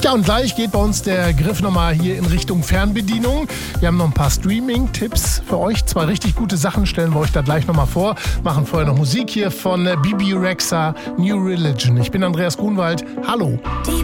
Ja, und gleich geht bei uns der Griff nochmal hier in Richtung Fernbedienung. Wir haben noch ein paar Streaming-Tipps für euch. 2 richtig gute Sachen stellen wir euch da gleich nochmal vor. Machen vorher noch Musik hier von Bebe Rexha, New Religion. Ich bin Andreas Grunwald. Hallo.